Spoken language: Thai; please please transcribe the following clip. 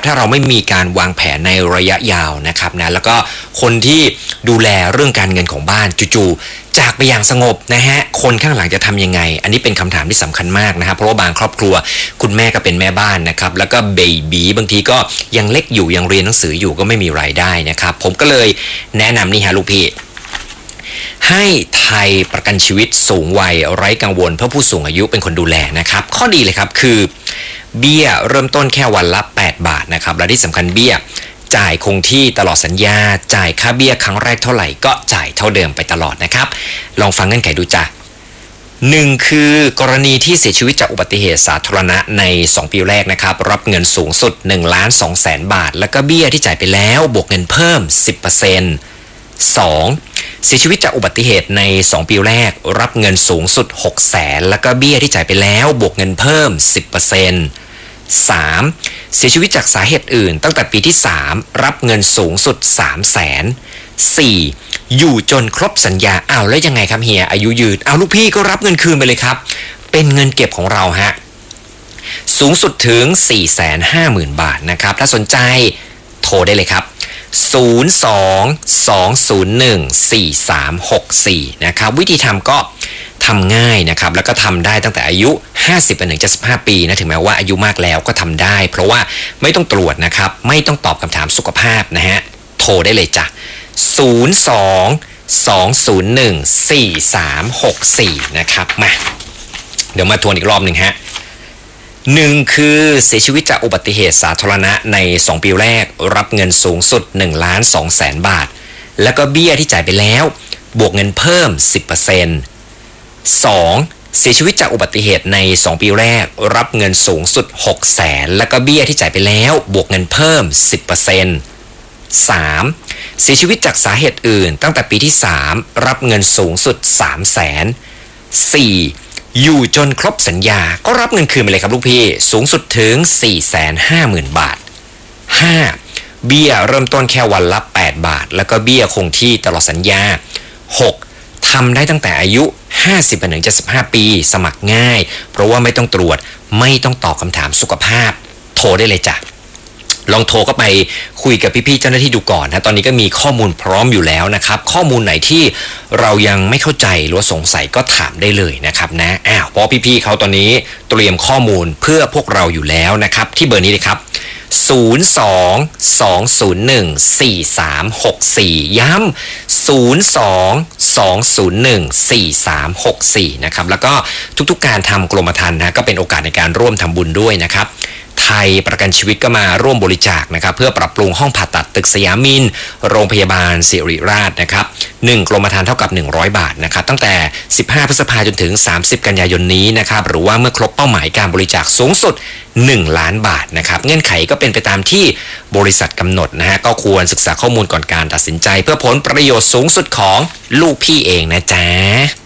ถ้าเราไม่มีการวางแผนในระยะยาวนะครับนะแล้วก็คนที่ดูแลเรื่องการเงินของบ้านจู่ๆจากไปอย่างสงบนะฮะคนข้างหลังจะทำยังไงอันนี้เป็นคำถามที่สำคัญมากนะครับเพราะว่าบางครอบครัวคุณแม่ก็เป็นแม่บ้านนะครับแล้วก็เบบีบางทีก็ยังเล็กอยู่ยังเรียนหนังสืออยู่ก็ไม่มีรายได้นะครับผมก็เลยแนะนำนี่ฮะลูกพี่ให้ไทยประกันชีวิตสูงวัยไร้กังวลเพื่อผู้สูงอายุเป็นคนดูแลนะครับข้อดีเลยครับคือเบี้ยเริ่มต้นแค่วันละ8 บาทนะครับและที่สำคัญเบี้ยจ่ายคงที่ตลอดสัญญาจ่ายค่าเบี้ยครั้งแรกเท่าไหร่ก็จ่ายเท่าเดิมไปตลอดนะครับลองฟังเงื่อนไขดูจ้ะ1คือกรณีที่เสียชีวิตจากอุบัติเหตุสาธารณะใน2ปีแรกนะครับรับเงินสูงสุด 1,200,000 บาทแล้วก็เบี้ยที่จ่ายไปแล้วบวกเงินเพิ่ม 10% 2เสียชีวิตจากอุบัติเหตุใน2ปีแรกรับเงินสูงสุด 600,000แล้วก็เบี้ยที่จ่ายไปแล้วบวกเงินเพิ่ม 10% 3เสียชีวิตจากสาเหตุอื่นตั้งแต่ปีที่3รับเงินสูงสุด 300,000 4อยู่จนครบสัญญาแล้วยังไงครับเฮียอายุยืนลูกพี่ก็รับเงินคืนไปเลยครับเป็นเงินเก็บของเราฮะสูงสุดถึง 450,000 บาทนะครับถ้าสนใจโทรได้เลยครับ02-201-4364นะครับวิธีทำก็ทำง่ายนะครับแล้วก็ทำได้ตั้งแต่อายุ50 ไปถึง75 ปีนะถึงแม้ว่าอายุมากแล้วก็ทำได้เพราะว่าไม่ต้องตรวจนะครับไม่ต้องตอบคำถามสุขภาพนะฮะโทรได้เลยจ้ะ02-201-4364นะครับมาเดี๋ยวมาทวนอีกรอบหนึ่งฮะ1คือเสียชีวิตจากอุบัติเหตุสาธารณะใน2ปีแรกรับเงินสูงสุด 1,200,000 บาทแล้วก็เบี้ยที่จ่ายไปแล้วบวกเงินเพิ่ม 10% 2เสียชีวิตจากอุบัติเหตุใน2ปีแรกรับเงินสูงสุด 600,000แล้วก็เบี้ยที่จ่ายไปแล้วบวกเงินเพิ่ม 10% 3เสียชีวิตจากสาเหตุอื่นตั้งแต่ปีที่3รับเงินสูงสุด 300,000 4อยู่จนครบสัญญาก็รับเงินคืนไปเลยครับลูกพี่สูงสุดถึง 450,000 บาท 5เบี้ยเริ่มต้นแค่วันละ8 บาทแล้วก็เบี้ยคงที่ตลอดสัญญา 6ทำได้ตั้งแต่อายุ50 ไปถึง75 ปีสมัครง่ายเพราะว่าไม่ต้องตรวจไม่ต้องตอบคำถามสุขภาพโทรได้เลยจ้ะลองโทรเข้าไปคุยกับพี่ๆเจ้าหน้าที่ดูก่อนนะตอนนี้ก็มีข้อมูลพร้อมอยู่แล้วนะครับข้อมูลไหนที่เรายังไม่เข้าใจหรือสงสัยก็ถามได้เลยนะครับนะเพราะพี่ๆเขาตอนนี้เตรียมข้อมูลเพื่อพวกเราอยู่แล้วนะครับที่เบอร์นี้เลยครับ02-201-4364ย้ำ02-201-4364นะครับแล้วก็ทุกๆการทำกรมธรรม์นะก็เป็นโอกาสในการร่วมทำบุญด้วยนะครับไทยประกันชีวิตก็มาร่วมบริจาคนะครับเพื่อปรับปรุงห้องผ่าตัดตึกสยามินโรงพยาบาลศิริราชนะครับ1กรมธรรม์เท่ากับ100 บาทนะครับตั้งแต่15 พฤษภาคมจนถึง30 กันยายนนี้นะครับหรือว่าเมื่อครบเป้าหมายการบริจาคสูงสุด1 ล้านบาทนะครับเงื่อนไขก็เป็นไปตามที่บริษัทกำหนดนะฮะก็ควรศึกษาข้อมูลก่อนการตัดสินใจเพื่อผลประโยชน์สูงสุดของลูกพี่เองนะจ๊ะ